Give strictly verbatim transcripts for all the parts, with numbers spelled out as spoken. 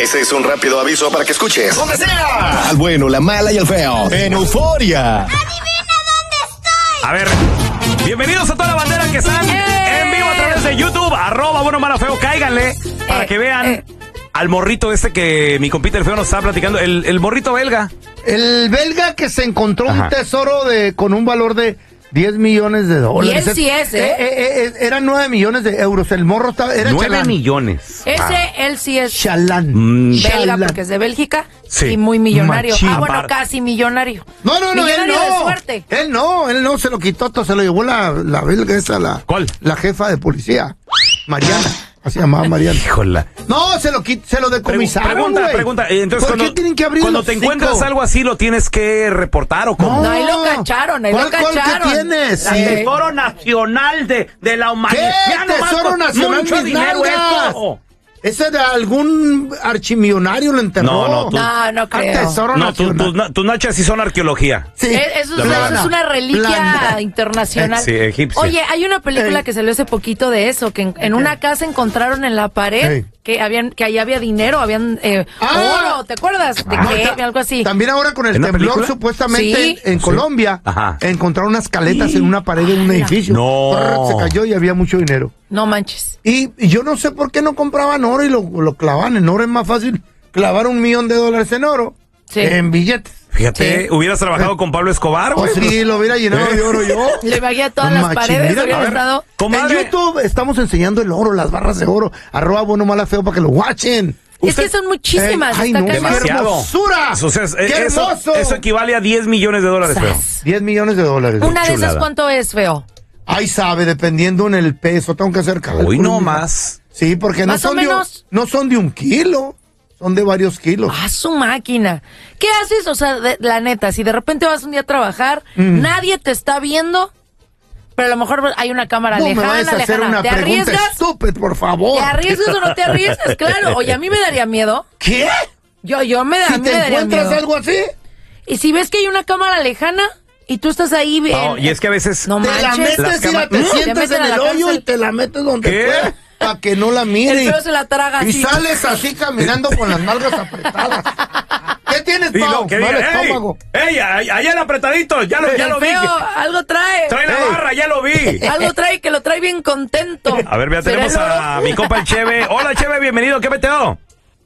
Ese es un rápido aviso para que escuches. ¡Donde sea! Al bueno, la mala y el feo. En Euforia. ¡Adivina dónde estoy! A ver, bienvenidos a toda la bandera que están ¡Eh! en vivo a través de YouTube, arroba bueno, mala, feo, cáiganle para Eh, que vean eh. al morrito este que mi compita el feo nos estaba platicando, el, el morrito belga. El belga que se encontró Ajá. un tesoro de con un valor de diez millones de dólares. Y él sí es, ¿eh? Eh, eh, eh, eran nueve millones de euros. El morro estaba, era nueve chalán. millones. Ese, Ah. él sí es Chalán. Mm. belga Chalán. porque es de Bélgica Sí. y muy millonario. Machín. Ah, bueno, Aparte. casi millonario. No, no, no, él Millonario no. de suerte. Él no, él no se lo quitó, todo, se lo llevó la, la belga esa, la. ¿Cuál? La jefa de policía. Mariana. Así llamaba Mariana. Híjola. No, se lo quit, se lo decomisaron, Pregunta, güey. pregunta. eh, Entonces, ¿Por cuando, qué tienen que abrir cuando los te hocico? encuentras algo así, lo tienes que reportar o cómo? No, ahí lo cacharon, ahí lo ¿Cuál- cuál que cacharon. tienes? La Sí. de- Tesoro Nacional de, de la Humanidad. ¿Qué? Ya nomás Tesoro con Nacional, mucho mis dinero nalgas. esto. Ese de algún archimillonario lo enterró. No, no, tú- No, no Ah, creo. Tesoro No, tu- Nacional. tus na- tus nachas sí son arqueología. Sí. Eh, Eso, La es, verdad. eso es una reliquia Plana. internacional. Sí, egipcia. Oye, hay una película Ey. que salió hace poquito de eso, que en, en una casa encontraron en la pared Ey. que habían que ahí había dinero, habían eh, Ah. oro, ¿te acuerdas? De Ah. que algo así. También ahora con el ¿En una temblor, película? supuestamente Sí. en, en Colombia, Ajá. encontraron unas caletas en una pared de un edificio. No. Prr, se cayó y había mucho dinero. No manches. Y, y yo no sé por qué no compraban oro y lo, lo clavaban en oro. Es más fácil clavar un millón de dólares en oro Sí. que en billetes. Fíjate, Sí. hubieras trabajado con Pablo Escobar, O güey. si lo hubiera llenado de oro yo. Le vagué todas las Machín, paredes, mira, hubiera a ver, estado. Comadre. En YouTube estamos enseñando el oro, las barras de oro. Arroba bueno, mala, feo para que lo watchen. Es que son muchísimas. Eh, ay, está no, qué cañón. Demasiado. hermosura. O sea, es- ¡Qué eso, hermoso! eso equivale a diez millones de dólares, feo. Sas. diez millones de dólares. Una de esas, chulada. ¿cuánto es, feo? Ahí sabe, dependiendo en el peso, tengo que hacer cálculos. Hoy no más. Sí, porque no Más o son, de, un- menos. no son de un kilo, son de varios kilos. Ah, su máquina. ¿Qué haces? O sea, de- la neta, si de repente vas un día a trabajar, nadie te está viendo, pero a lo mejor hay una cámara Mm. no me lejana, vayas a hacer lejana. una ¿Te pregunta arriesgas? estúpida, por favor. ¿Te arriesgas o no te arriesgas? Claro. Oye, a mí me daría miedo. ¿Qué? Yo, yo me, da, a Si mí te me daría encuentras miedo. algo así, Y si ves que hay una cámara lejana y tú estás ahí... No, en- y es que a veces... No te la manches. metes, Las mira, cama- te ¿Mm? Te sientas meten en a la el hoyo cárcel. y te la metes donde ¿Qué? puedas, para que no la mire. El feo se la traga Y así. sales así caminando con las nalgas apretadas. ¿Qué tienes, Y Pau? lo que Mal diga, ¡ey! estómago. ¡Ey! ahí- Allá el apretadito, ya lo, ya El lo vi. feo que- algo trae. Trae la Ey. barra, ya lo vi. Algo trae que lo trae bien contento. A ver, ya ¿Será tenemos el oro? a mi compa el Cheve. Hola, Cheve, bienvenido. ¿Qué meteo?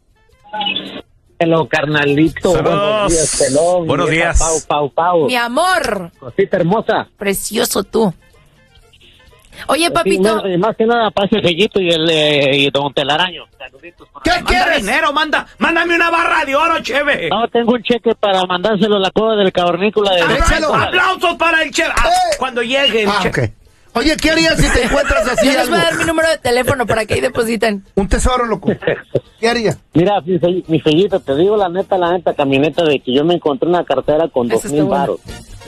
Hello, carnalito. Saludos. Buenos días, pelón. Buenos Vieja días. Pau, pau, pau. Mi amor. Cosita hermosa. Precioso tú. Oye, Sí, papito. no, y más que nada, pase el Fellito y el eh, y Don Telaraño. Saluditos. ¿Qué Manda quieres? dinero, manda. Mándame una barra de oro, Cheve. No, tengo un cheque para mandárselo a la coda del cavernícola de... Échalo. Aplausos para el Cheve. Ah, Eh. cuando llegue el Ah, Cheve. ok. Oye, ¿qué harías si te encuentras así Yo les algo? voy a dar mi número de teléfono para que ahí depositen. Un tesoro, loco. ¿Qué harías? Mira, mi, Fe- mi Fellito, te digo la neta, la neta, camioneta de que yo me encontré una cartera con Eso dos está mil bueno. baros.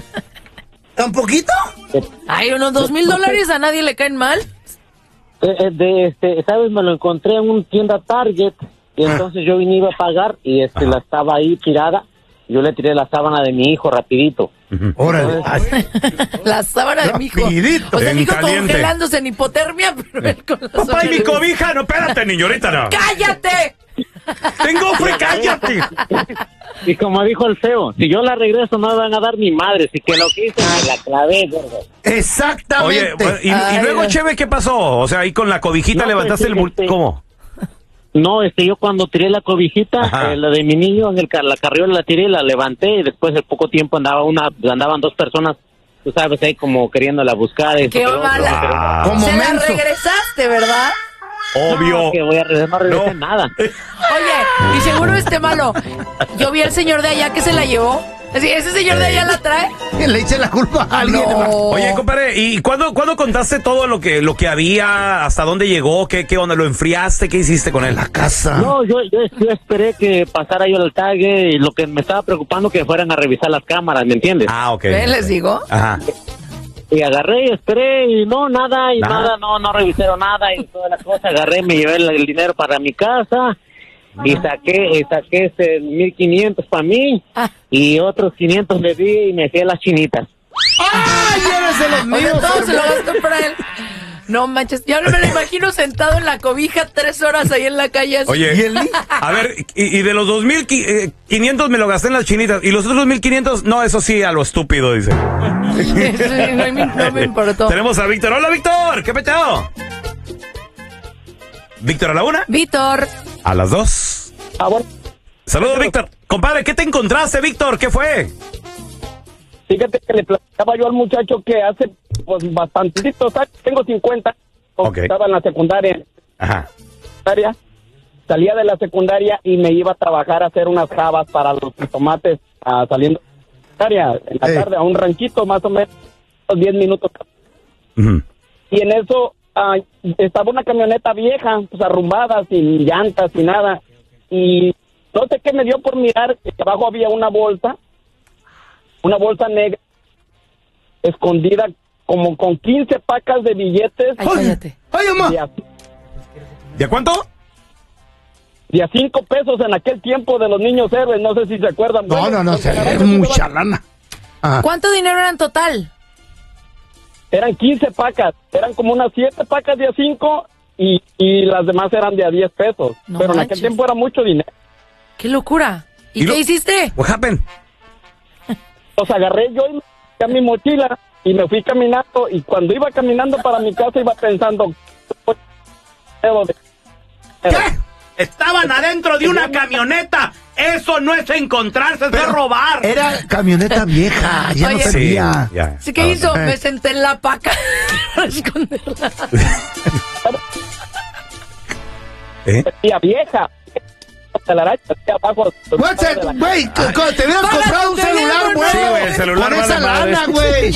¿Tan poquito? Ay, unos dos mil dólares a nadie le caen mal. Eh, eh, de, este, ¿sabes? Me lo encontré en una tienda Target y entonces yo vine iba a pagar y este la estaba ahí tirada. Yo le tiré la sábana de mi hijo rapidito. Órale. Ay, La sábana de mi hijo. Rapidito. O sea, En mi hijo caliente. congelándose en hipotermia, pero él con la Papá, sábana y mi de- cobija. No, espérate, niño, ahorita no. ¡Cállate! Tengo frío, cállate. Y como dijo el feo, si yo la regreso no me van a dar mi madre, si que lo quise me la clavé, gordo. Exactamente. Oye, bueno, y, y Ay, luego, ay. Cheve, ¿qué pasó? O sea, ahí con la cobijita No, levantaste pues, el bul... este- ¿Cómo? No, este, yo cuando tiré la cobijita, Ajá. eh, la de mi niño, en el, ca- la carriola la tiré, la levanté y después de poco tiempo andaba una, andaban dos personas, tú sabes, ahí como queriéndola buscar. y ¡Qué eso, pero- mala! Como Se la menso. regresaste, ¿verdad? Obvio. No, que voy a regresar, no regresé No. nada. Oye, y seguro este malo. Yo vi al señor de allá que se la llevó. Así, ese señor de allá la trae. Que le eche la culpa a alguien. No. Oye, compadre, ¿y cuándo, cuándo contaste todo lo que, lo que había? ¿Hasta dónde llegó? ¿Qué, qué onda? ¿Lo enfriaste? ¿Qué hiciste con él? La casa. No, yo, yo, yo esperé que pasara yo el tague y lo que me estaba preocupando que fueran a revisar las cámaras, ¿me entiendes? Ah, ok. ¿Ven? Les digo. Ajá. Y agarré y esperé y no, nada, y Nada. nada, no, no revisaron nada y todas las cosas. Agarré, me llevé el, el dinero para mi casa y saqué, y saqué este mil quinientos para mí Ah. y otros quinientos le di y me fui a las chinitas. ¡Ay, eres de los Oye, míos! todo se lo hermano! gastó para él. No manches, ya me lo imagino sentado en la cobija tres horas ahí en la calle. Así. Oye, ¿Y el Lee? a ver, y, y de los dos mil quinientos me lo gasté en las chinitas. ¿Y los otros mil quinientos? No, eso sí, a lo estúpido, dice. Sí, no, me, no me importó. Tenemos a Víctor. Hola, Víctor. ¿Qué peteo? Víctor a la una. Víctor. A las dos. Ah, bueno. Saludos, Víctor. Compadre, ¿qué te encontraste, Víctor? ¿Qué fue? Fíjate que le platicaba yo al muchacho que hace pues bastantitos años, tengo cincuenta, Ok. estaba en la secundaria, Ajá. secundaria, salía de la secundaria y me iba a trabajar a hacer unas jabas para los tomates ah, saliendo de la secundaria en la Hey. tarde a un ranchito más o menos diez minutos. Ujú. Y en eso ah, estaba una camioneta vieja, pues arrumbada, sin llantas, sin nada. Y no sé qué me dio por mirar, que abajo había una bolsa, una bolsa negra, escondida como con quince pacas de billetes Ay, cállate. ¡Ay, mamá! de a, ¿De cuánto? de a cinco pesos en aquel tiempo de los niños héroes, no sé si se acuerdan. No, Bueno, no, no, pues, se- agarramos es y mucha se- lana. Ajá. ¿Cuánto dinero era en total? Eran quince pacas, eran como unas siete pacas de a cinco y, y las demás eran de a diez pesos. No Pero en manches. aquel tiempo era mucho dinero. ¡Qué locura! ¿Y, ¿Y qué lo- hiciste? What happened? Los agarré yo y me metí a mi mochila y me fui caminando y cuando iba caminando para mi casa iba pensando ¿Qué? Estaban adentro de una camioneta. Eso no es encontrarse, eso es robar. Era camioneta vieja, ya no Oye. servía. Sí, ya. ¿Sí, ¿Qué Ah, hizo? Eh. Me senté en la paca para esconderla. ¿Eh? tía vieja telaraña abajo. Güey, se- güey, te hubieras Paga comprado tu un celular, teléfono. güey. Sí, güey, el celular Con vale esa madre. lana, güey.